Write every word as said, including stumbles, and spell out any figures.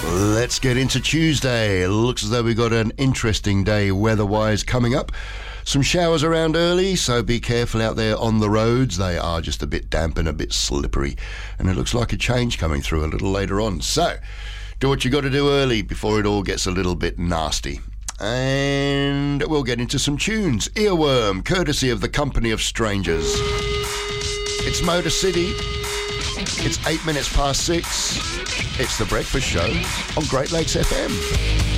Let's get into Tuesday. It looks as though we've got an interesting day weather-wise coming up. Some showers around early, so be careful out there on the roads. They are just a bit damp and a bit slippery. And it looks like a change coming through a little later on. So, do what you got to do early before it all gets a little bit nasty. And we'll get into some tunes. Earworm, courtesy of the Company of Strangers. It's Motor City. It's eight minutes past six. It's The Breakfast Show on Great Lakes F M.